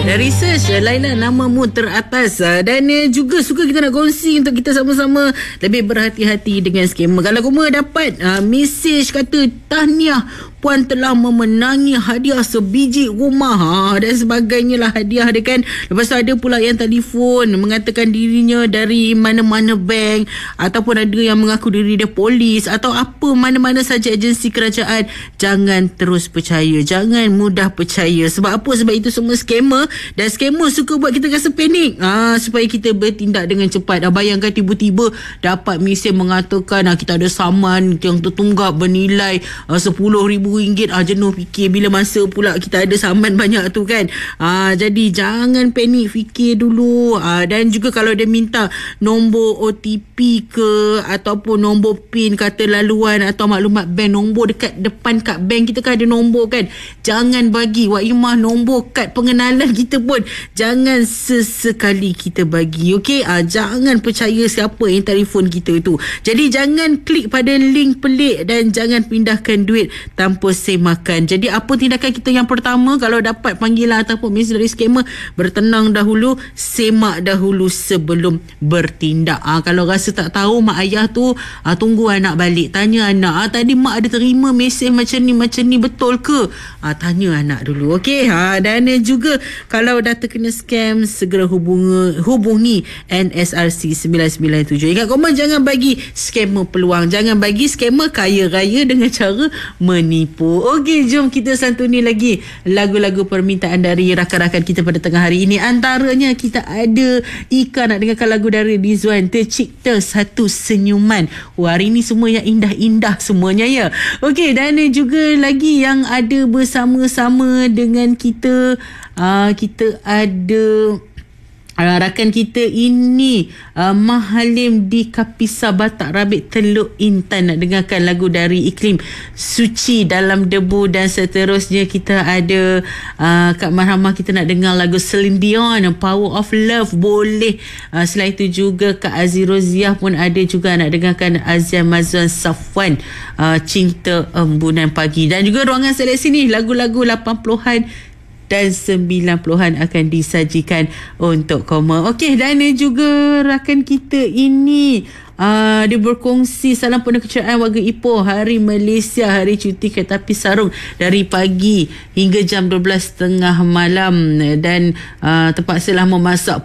Research Laila namamu teratas. Dan juga suka kita nak kongsi untuk kita sama-sama lebih berhati-hati dengan skamer. Kalau kamu dapat mesej kata tahniah, puan telah memenangi hadiah sebiji rumah dan sebagainya lah hadiah dia kan. Lepas tu ada pula yang telefon mengatakan dirinya dari mana-mana bank, ataupun ada yang mengaku diri dia polis atau apa, mana-mana saja agensi kerajaan. Jangan terus percaya, jangan mudah percaya. Sebab apa? Sebab itu semua skamer, dan skamer suka buat kita rasa panik supaya kita bertindak dengan cepat. Bayangkan tiba-tiba dapat mesej mengatakan kita ada saman yang tertunggak bernilai RM10,000. Jenuh fikir bila masa pula kita ada saman banyak tu kan. Jadi jangan panik, fikir dulu. Dan juga kalau dia minta nombor OTP ke ataupun nombor PIN, kata laluan atau maklumat bank, nombor dekat depan kad bank kita kan ada nombor kan, jangan bagi. Wak Imah nombor kad pengenalan kita pun jangan sesekali kita bagi. Okey, jangan percaya siapa yang telefon kita tu. Jadi jangan klik pada link pelik dan jangan pindahkan duit tanpa semakan. Jadi apa tindakan kita yang pertama kalau dapat panggilan ataupun mesej dari skamer? Bertenang dahulu, semak dahulu sebelum bertindak. Kalau rasa tak tahu, mak ayah tu tunggu anak balik, tanya anak, tadi mak ada terima mesej macam ni betul ke? Tanya anak dulu. Okey, dan juga kalau dah terkena scam, segera hubungi NSRC 997. Ingat komen, jangan bagi skamer peluang, jangan bagi skamer kaya raya dengan cara menipu. Okey, jom kita santuni lagi lagu-lagu permintaan dari rakan-rakan kita pada tengah hari ini. Antaranya kita ada Ika nak dengarkan lagu dari Rizwan, Tercipta Satu Senyuman. Hari ini semua yang indah-indah semuanya ya. Okey, dan juga lagi yang ada bersama-sama dengan kita, kita ada rakan kita ini Mahalim di Kapisa Batak Rabit Teluk Intan nak dengarkan lagu dari Iklim Suci Dalam Debu. Dan seterusnya kita ada Kak Marhamah, kita nak dengar lagu Celine Dion, Power of Love. Boleh. Selain itu juga Kak Aziroziah pun ada juga nak dengarkan Azian Mazwan Safwan, Cinta Embunan Pagi. Dan juga ruangan seleksi ni lagu-lagu 80-an dan 90-an akan disajikan untuk koma. Okey, dan juga rakan kita ini dia berkongsi salam penuh keceriaan warga Ipoh, Hari Malaysia, Hari Cuti Kereta Api Sarung dari pagi hingga jam 12.30 malam, dan terpaksalah memasak